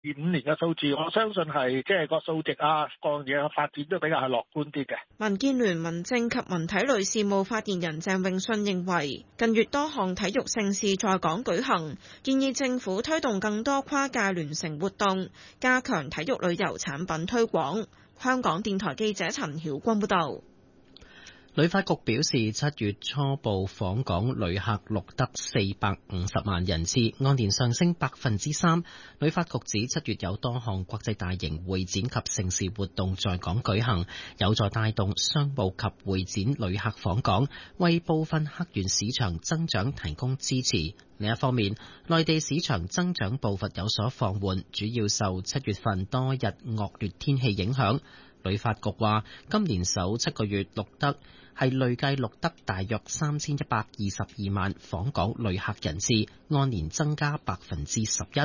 25年嘅數字，我相信係即係個數值啊，各樣嘢嘅發展都比較係樂觀啲嘅。 民建聯民政及文體旅事務發言人鄭泳舜認為，近月多項體育盛事在港舉行，建議政府推動更多跨界聯乘活動，加強體育旅遊產品推廣。香港電台記者陳曉君報導。 旅發局表示，7月初步訪港旅客錄得450萬人次，按年上升3%。旅發局指7月有多項國際大型會展及盛事活動在港舉行，有助帶動商務及會展旅客訪港，為部分客源市場增長提供支持。另一方面，內地市場增長步伐有所放緩，主要受7月份多日惡劣天氣影響。旅發局話，今年首7個月累計錄得大約3122萬訪港旅客人次，按年增加11%。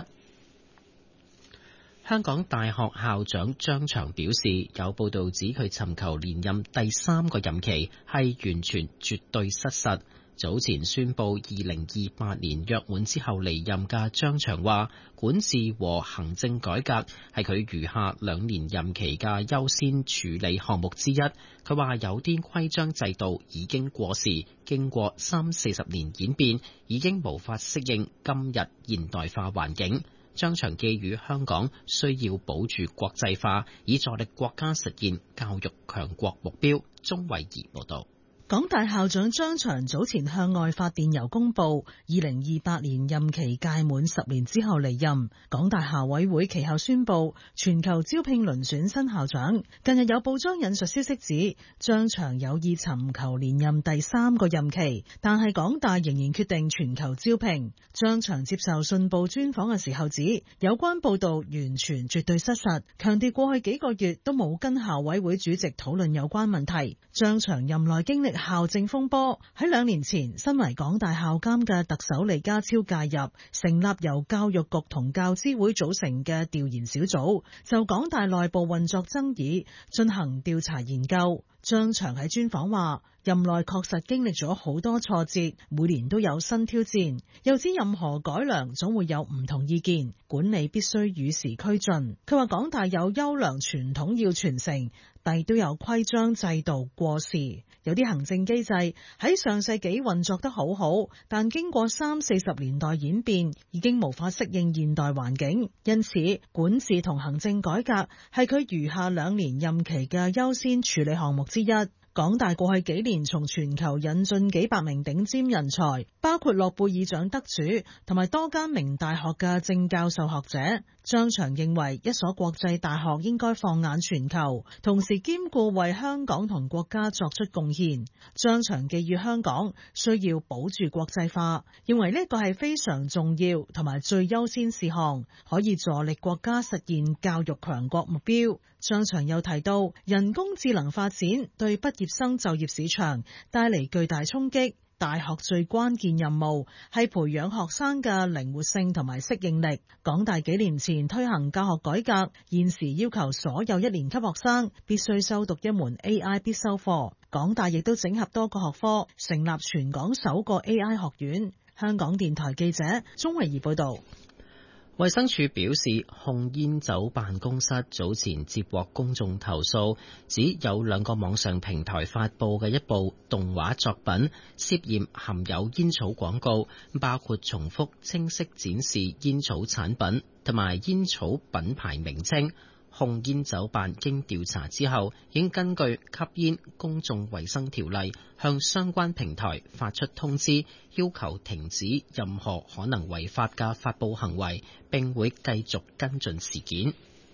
香港大學校長張翔表示，有報道指佢尋求連任第3個任期係完全絕對失實。早前宣布2028年約滿之後離任嘅張翔話，管治和行政改革係佢餘下2年任期嘅優先處理項目之一。佢話有啲規章制度已經過時，經過30-40年演變，已經無法適應今日現代化環境。張翔寄語香港需要保住國際化，以助力國家實現教育強國目標。鍾慧儀報道。 港大校長張翔早前向外發電郵公佈，2028年任期屆滿10年之後離任。港大校委會其後宣布全球招聘遴選新校長。近日有報章引述消息指，張翔有意尋求連任第3個任期，但係港大仍然決定全球招聘。張翔接受信報專訪嘅時候指，有關報道完全絕對失實，強調過去幾個月都冇跟校委會主席討論有關問題。張翔任內經歷校政風波，喺2年前，身為港大校監嘅特首李家超介入，成立由教育局同教資會組成嘅調研小組，就港大內部運作爭議進行調查研究。張翔喺專訪話，任內確實經歷咗好多挫折，每年都有新挑戰，又指任何改良總會有唔同意見，管理必須與時俱進。佢話港大有優良傳統要傳承，但都有規章制度過時，有啲行政機制喺上世紀運作得好好，但經過30-40年代演變，已經無法適應現代環境。因此，管治同行政改革係佢餘下2年任期嘅優先處理項目之一。港大過去幾年從全球引進幾百名頂尖人才，包括諾貝爾獎得主同埋多間名大學嘅正教授學者。張翔認為一所國際大學應該放眼全球，同時兼顧為香港同國家作出貢獻。張翔寄語香港需要保住國際化，認為呢個係非常重要同埋最優先事項，可以助力國家實現教育強國目標。張翔又提到，人工智能發展對畢業生就業市場帶嚟巨大衝擊。大學最關鍵任務係培養學生嘅靈活性同埋適應力。港大幾年前推行教學改革，現時要求所有1年級學生必須修讀一門 AI 必修課。港大亦都整合多個學科，成立全港首個 AI 學院。香港電台記者鍾慧儀報道。 衛生署表示，控煙酒辦公室早前接獲公眾投訴，指有2個網上平台發佈嘅一部動畫作品涉嫌含有煙草廣告，包括重複清晰展示煙草產品同埋煙草品牌名稱。控煙酒辦經調查之後，已經根據吸煙公眾衛生條例向相關平台發出通知，要求停止任何可能違法嘅發佈行為，並會繼續跟進事件。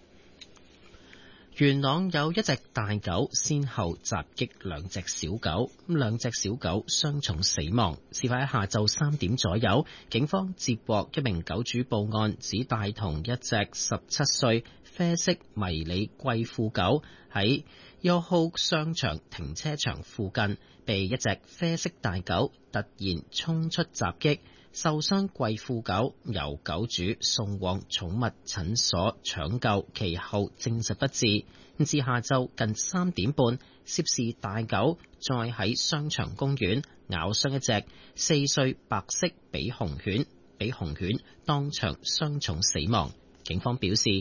元朗有一隻大狗先後襲擊2隻小狗，2隻小狗傷重死亡。事發喺下晝3點左右，警方接獲一名狗主報案，指帶同一隻17歲啡色迷你貴婦狗喺優酷商場停車場附近，被一隻啡色大狗突然衝出襲擊。受傷貴婦狗由狗主送往寵物診所搶救，其後證實不治。至下晝近3點半，涉事大狗再喺商場公園咬傷一隻4歲白色比熊犬當場傷重死亡。警方表示，